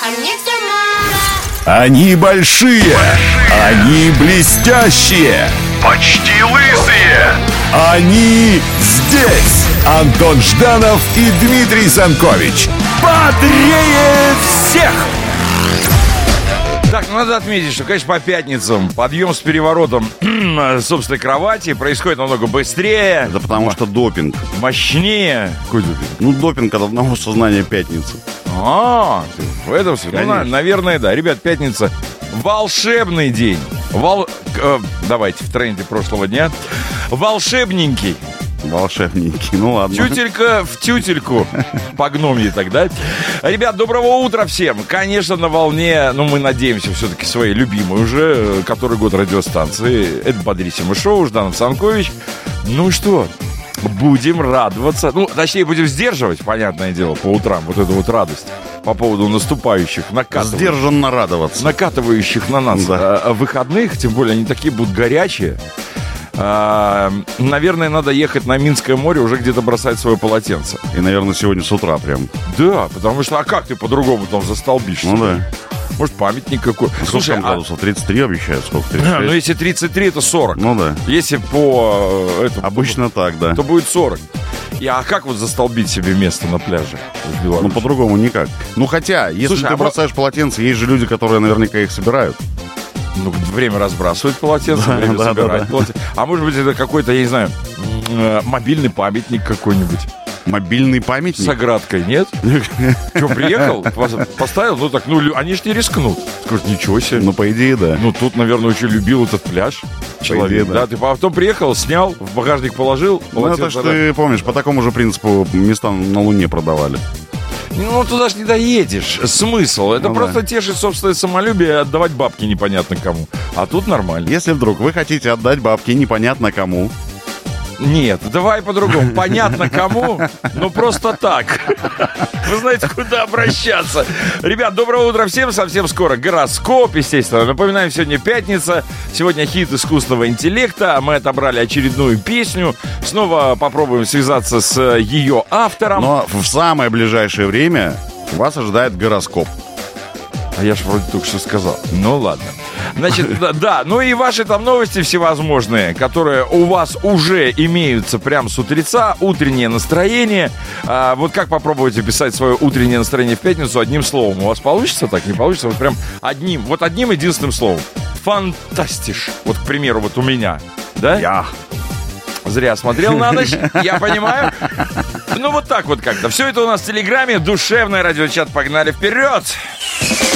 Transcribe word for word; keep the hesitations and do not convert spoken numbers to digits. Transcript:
А мне все мало. Они большие, они блестящие, почти лысые. Они здесь. Антон Жданов и Дмитрий Санкович. Бодрее всех! Так, ну надо отметить, что, конечно, по пятницам подъем с переворотом собственной кровати происходит намного быстрее. Да потому что допинг. Мощнее. Какой допинг? Ну, допинг от одного сознания пятницы. А, ты в этом смысле? Ну, на- наверное, да. Ребят, пятница — волшебный день. Вол... э, давайте, в тренде прошлого дня. Волшебненький. Волшебники, ну ладно. Тютелька в тютельку. По гномье тогда. Ребят, доброго утра всем. Конечно, на волне, ну, мы надеемся, все-таки своей любимой уже, который год радиостанции. Это «Бодрissimo шоу», Жданов, Санкович. Ну что, будем радоваться. Ну, точнее, будем сдерживать, понятное дело, по утрам вот эту вот радость по поводу наступающих, накатывающих, Сдержанно радоваться. накатывающих на нас Да. а, выходных. Тем более, они такие будут горячие. А, наверное, надо ехать на Минское море, уже где-то бросать свое полотенце. И, наверное, сегодня с утра прям. Да, потому что, а как ты по-другому там застолбишься? Ну да. Может, памятник какой. Сколько Слушай, там а, градусов? тридцать три обещают? Сколько? тридцать шесть? ну если тридцать три, это сорок. Ну да. Если по э, этому, Обычно так, да. то будет сорок. И, а как вот застолбить себе место на пляже в Беларуси? Ну, по-другому никак. Ну, хотя, если Слушай, ты а бросаешь полотенце, есть же люди, которые наверняка их собирают. Ну, время разбрасывать полотенце, Да, время да, собирать да, да. полотенце. А может быть, это какой-то, я не знаю, м, э, мобильный памятник какой-нибудь Мобильный с памятник? оградкой, нет? Че, приехал, пос- поставил, ну так, ну, лю- они ж не рискнут. Скажут, ничего себе. Ну, по идее, да. Ну, тут, наверное, очень любил этот пляж человек. идее, да. Да, ты потом приехал, снял, в багажник положил. Ну, это полотенце, ж да. ты помнишь, по такому же принципу места на Луне продавали. Ну, туда ж не доедешь. Смысл? Это Ну, просто да. тешить собственное самолюбие и отдавать бабки непонятно кому. А тут нормально. Если вдруг вы хотите отдать бабки непонятно кому, Нет, давай по-другому. Понятно кому, но просто так. Вы знаете, куда обращаться. Ребят, доброе утро всем. Совсем скоро гороскоп, естественно. Напоминаем, сегодня пятница. Сегодня хит искусственного интеллекта. Мы отобрали очередную песню. Снова попробуем связаться с ее автором. но в самое ближайшее время вас ожидает гороскоп. А я же вроде только что сказал. Ну ладно. Значит, да, да, ну и ваши там новости всевозможные, которые у вас уже имеются прямо с утреца, утреннее настроение. А, вот как попробовать описать свое утреннее настроение в пятницу одним словом? У вас получится так? Не получится? Вот прям одним, вот одним единственным словом. Фантастиш. Вот, к примеру, вот у меня. Да? Я. Зря смотрел на ночь, я понимаю. Ну вот так вот как-то. Все это у нас в Телеграме. Душевный радиочат. Погнали вперед!